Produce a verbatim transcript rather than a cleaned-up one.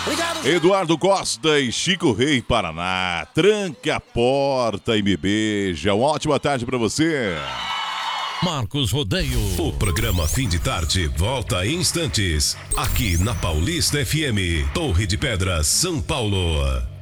Eduardo Costa e Chico Rei Paraná. Tranque a porta e me beija. Uma ótima tarde pra você. Marcos Rodeio. O programa Fim de Tarde volta em instantes. Aqui na Paulista F M. Torre de Pedras, São Paulo.